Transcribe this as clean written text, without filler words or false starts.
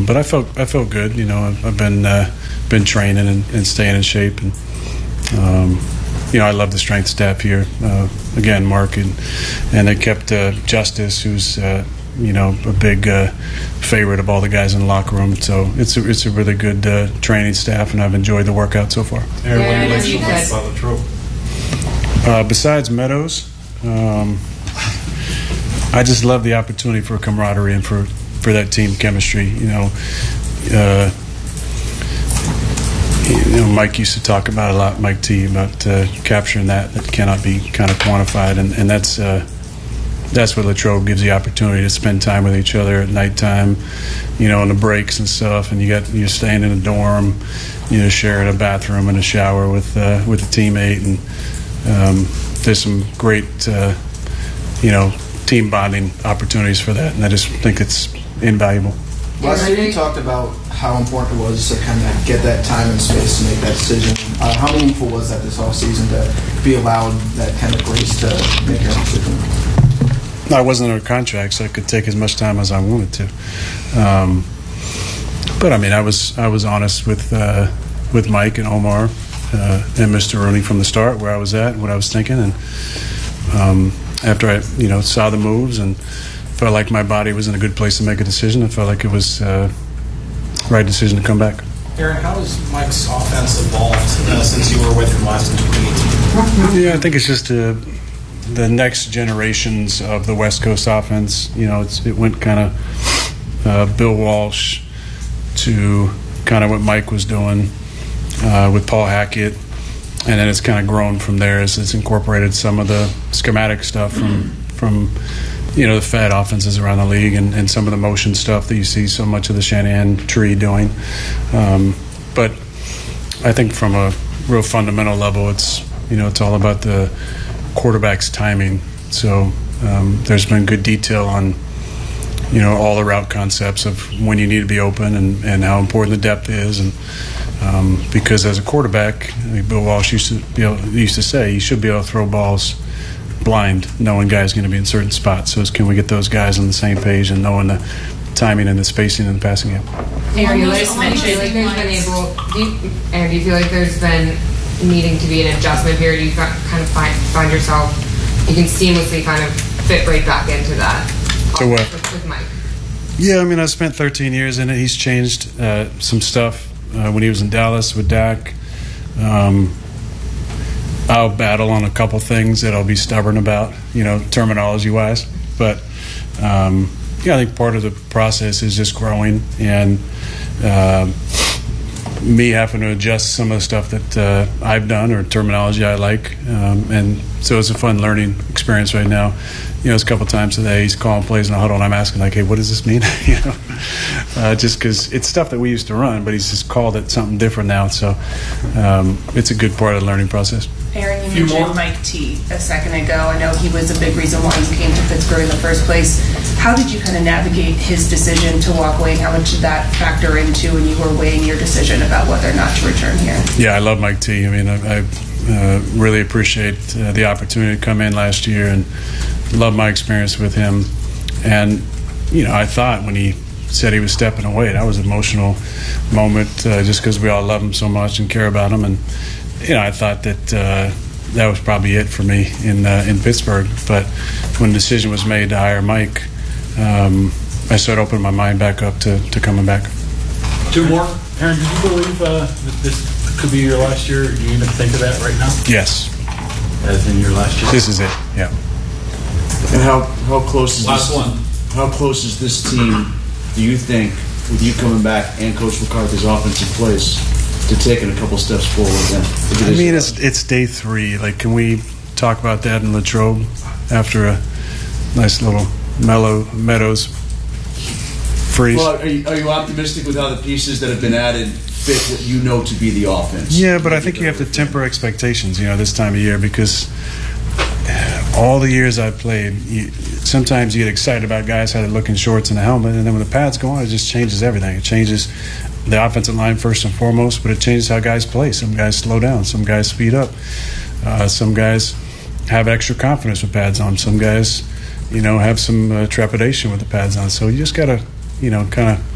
But I felt good. You know, I've been training and staying in shape, and you know, I love the strength staff here. Again, Mark and they kept Justice, who's you know, a big favorite of all the guys in the locker room. So it's a really good training staff, and I've enjoyed the workout so far. Aaron, what do you like about Latrobe? Besides Meadows, I just love the opportunity for camaraderie and for that team chemistry. You know, Mike used to talk about a lot, Mike T, about capturing that cannot be kind of quantified, and that's what Latrobe gives the opportunity to spend time with each other at nighttime, you know, on the breaks and stuff. And you're staying in a dorm, you know, sharing a bathroom and a shower with a teammate, and there's some great, you know, team bonding opportunities for that. And I just think it's invaluable. Last year you talked about how important it was to kind of get that time and space to make that decision. How meaningful was that this offseason to be allowed that kind of grace to make your own decision? I wasn't under contract, so I could take as much time as I wanted to. But I mean, I was honest with Mike and Omar and Mr. Rooney from the start, where I was at, what I was thinking, and after I, you know, saw the moves and felt like my body was in a good place to make a decision, I felt like it was the right decision to come back. Aaron, how has Mike's offense evolved since you were with him last in 2018? Yeah, I think it's just the next generations of the West Coast offense. You know, it went kind of Bill Walsh to kind of what Mike was doing with Paul Hackett, and then it's kind of grown from there as it's incorporated some of the schematic stuff from you know, the Fed offenses around the league, and some of the motion stuff that you see so much of the Shanahan tree doing. But I think from a real fundamental level, it's all about the quarterback's timing. So there's been good detail on, you know, all the route concepts of when you need to be open and how important the depth is. And because as a quarterback, I mean, Bill Walsh used to say you should be able to throw balls blind, knowing guys going to be in certain spots. So can we get those guys on the same page and knowing the timing and the spacing in the passing game? Aaron, you just mentioned like do you feel like there's been needing to be an adjustment period? You kind of find yourself, you can seamlessly kind of fit right back into that. To what? With Mike. Yeah, I mean, I spent 13 years in it. He's changed some stuff when he was in Dallas with Dak. I'll battle on a couple things that I'll be stubborn about, you know, terminology-wise. But, yeah, I think part of the process is just growing and me having to adjust some of the stuff that I've done or terminology I like. And so it's a fun learning experience right now. You know, it's a couple times today he's calling plays in the huddle and I'm asking, like, hey, what does this mean? You know, just because it's stuff that we used to run, but he's just called it something different now. So it's a good part of the learning process. Aaron, you mentioned Mike T a second ago. I know he was a big reason why you came to Pittsburgh in the first place. How did you kind of navigate his decision to walk away, and how much did that factor into when you were weighing your decision about whether or not to return here? Yeah, I love Mike T. I mean, I really appreciate the opportunity to come in last year and love my experience with him. And, you know, I thought when he said he was stepping away, that was an emotional moment just because we all love him so much and care about him. And, you know, I thought that that was probably it for me in Pittsburgh. But when the decision was made to hire Mike, I started opening my mind back up to coming back. Two more. Aaron, did you believe that this could be your last year? Do you even think of that right now? Yes. As in your last year? This is it, yeah. And how close is last this one? How close is this team, do you think, with you coming back and Coach McCarthy's offensive plays, to taking a couple steps forward then? I mean, it's day 3. Like, can we talk about that in Latrobe after a nice little Meadows freeze? Well, are you optimistic with how the pieces that have been added fit what you know to be the offense? Yeah, but I think you have to temper expectations, you know, this time of year, because all the years I've played, sometimes you get excited about guys how they look in shorts and a helmet, and then when the pads go on, it just changes everything. It changes the offensive line first and foremost, but it changes how guys play. Some guys slow down, some guys speed up, some guys have extra confidence with pads on, some guys, you know, have some trepidation with the pads on. So you just got to, you know, kind of